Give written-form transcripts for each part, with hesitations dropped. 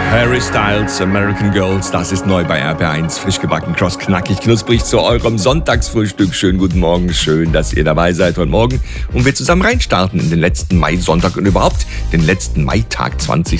Harry Styles, American Girls, das ist neu bei RPR1. Frisch gebacken, kross, knackig, knusprig zu eurem Sonntagsfrühstück. Schönen guten Morgen, schön, dass ihr dabei seid heute Morgen und wir zusammen reinstarten in den letzten Mai-Sonntag und überhaupt den letzten Maitag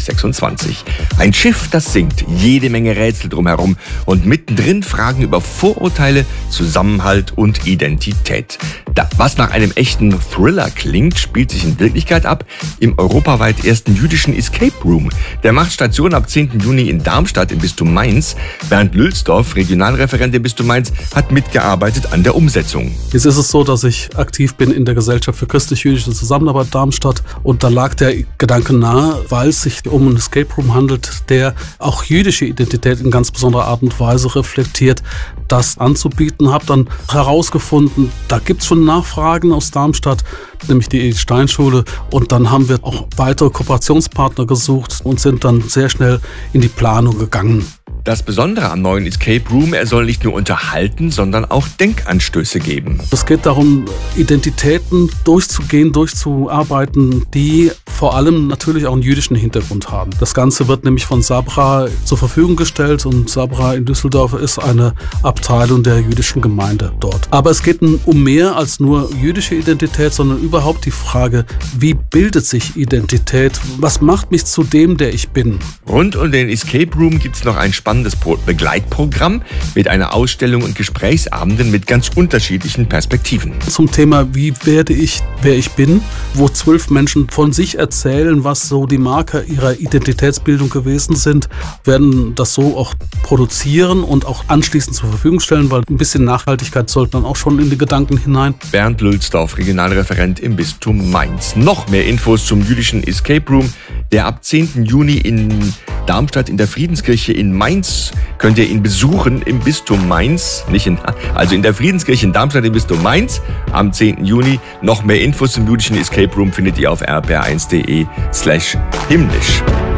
2026. Ein Schiff, das singt, jede Menge Rätsel drumherum und mittendrin Fragen über Vorurteile, Zusammenhalt und Identität. Was nach einem echten Thriller klingt, spielt sich in Wirklichkeit ab im europaweit ersten jüdischen Escape Room. Der macht Station ab 10. Juni in Darmstadt im Bistum Mainz. Bernd Lülsdorf, Regionalreferent im Bistum Mainz, hat mitgearbeitet an der Umsetzung. Jetzt ist es so, dass ich aktiv bin in der Gesellschaft für christlich-jüdische Zusammenarbeit Darmstadt und da lag der Gedanke nahe, weil es sich um einen Escape Room handelt, der auch jüdische Identität in ganz besonderer Art und Weise reflektiert, das anzubieten. Habe dann herausgefunden, da gibt es schon Nachfragen aus Darmstadt, nämlich die Edith Stein Schule, und dann haben wir auch weitere Kooperationspartner gesucht und sind dann sehr schnell in die Planung gegangen. Das Besondere am neuen Escape Room, er soll nicht nur unterhalten, sondern auch Denkanstöße geben. Es geht darum, Identitäten durchzugehen, durchzuarbeiten, die vor allem natürlich auch einen jüdischen Hintergrund haben. Das Ganze wird nämlich von Sabra zur Verfügung gestellt und Sabra in Düsseldorf ist eine Abteilung der jüdischen Gemeinde dort. Aber es geht um mehr als nur jüdische Identität, sondern überhaupt die Frage, wie bildet sich Identität? Was macht mich zu dem, der ich bin? Rund um den Escape Room gibt es noch ein spannendes Begleitprogramm mit einer Ausstellung und Gesprächsabenden mit ganz unterschiedlichen Perspektiven. Zum Thema, wie werde ich, wer ich bin, wo 12 Menschen von sich erzählen, was so die Marker ihrer Identitätsbildung gewesen sind, werden das so auch produzieren und auch anschließend zur Verfügung stellen, weil ein bisschen Nachhaltigkeit sollte dann auch schon in die Gedanken hinein. Bernd Lülsdorf, Regionalreferent im Bistum Mainz. Noch mehr Infos zum jüdischen Escape Room, der ab 10. Juni in Darmstadt in der Friedenskirche in Mainz, könnt ihr ihn besuchen im Bistum Mainz, also in der Friedenskirche in Darmstadt im Bistum Mainz am 10. Juni. Noch mehr Infos zum jüdischen Escape Room findet ihr auf rpr1.de/himmlisch.